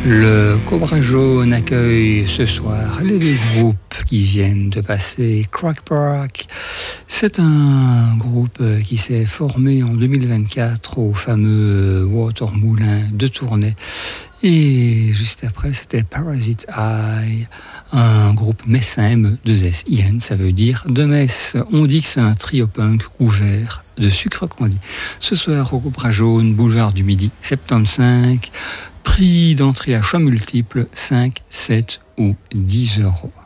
Le Cobra Jaune accueille ce soir les deux groupes qui viennent de passer. Crack Park, c'est un groupe qui s'est formé en 2024 au fameux Water Moulin de Tournai. Et juste après, c'était Parasite Eye, un groupe messin, M2SIN, ça veut dire de Metz. On dit que c'est un trio punk couvert de sucre candi. Ce soir, au Cobra Jaune, boulevard du Midi, 75, prix d'entrée à choix multiples, 5, 7 ou 10 euros.